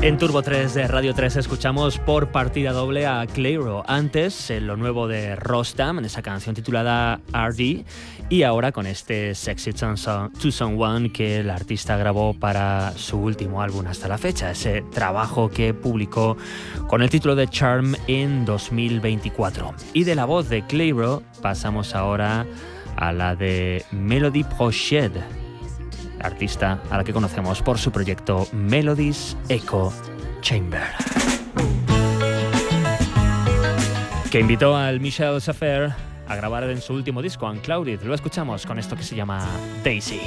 En Turbo 3 de Radio 3 escuchamos por partida doble a Clairo. Antes, en lo nuevo de Rostam, en esa canción titulada RD. Y ahora con este Sexy To Someone que el artista grabó para su último álbum hasta la fecha. Ese trabajo que publicó con el título de Charm en 2024. Y de la voz de Clairo pasamos ahora a la de Melody Prochet, artista a la que conocemos por su proyecto Melodies Echo Chamber, que invitó al Michel Safer a grabar en su último disco, Unclouded. Lo escuchamos con esto que se llama Daisy.